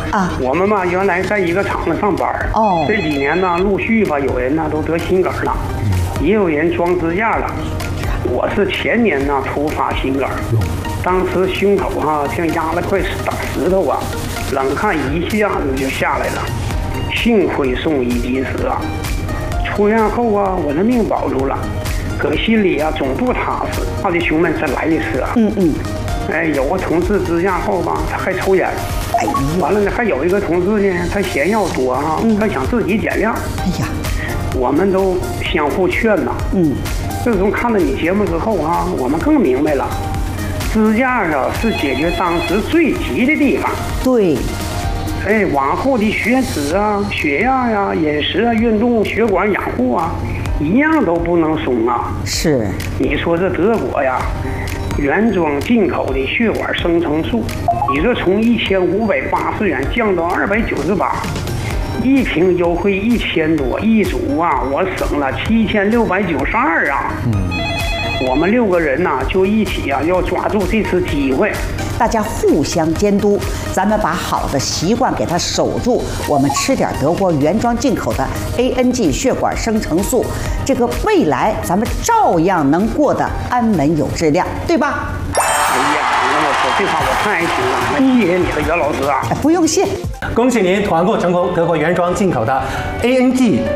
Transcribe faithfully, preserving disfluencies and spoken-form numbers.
啊， 我们吧原来在一个厂子上班。 哦， 这几年呢，陆续吧有人呢都得心梗了，也有人装支架了。我是前年呢突发心梗，当时胸口哈、啊、像压了块大石头啊，冷汗一下子就下来了。幸亏送医及时啊，出院后啊，我的命保住了，可心里啊总不踏实。大弟兄们，再来一次啊！ 嗯嗯。 哎，有个同事支架后吧，他还抽烟。 哎呀， 完了呢，还有一个同事呢，他嫌药多哈、啊，嗯、他想自己减量。 哎呀， 我们都相互劝呐。 嗯。 自从看了你节目之后啊，我们更明白了，支架啊是解决当时最急的地方。 对。 哎，往后的血脂啊、血压呀、啊、饮食啊、运动、血管养护啊，一样都不能松啊。 是。你说这德国呀，原装进口的血管生成素，你这从一千五百八十元降到二百九十八，一瓶优惠一千多，一组啊，我省了七千六百九十二啊。嗯。我们六个人呐、啊，就一起啊，要抓住这次机会。 大家互相监督，咱们把好的习惯给它守住。我们吃点德国原装进口的 A N G 血管生成素，这个未来咱们照样能过得安稳有质量，对吧？ 哎呀，袁老师，这话我太爱听了，那谢谢你了，袁老师啊！ 不用谢。 恭喜您团购成功德国原装进口的 A N G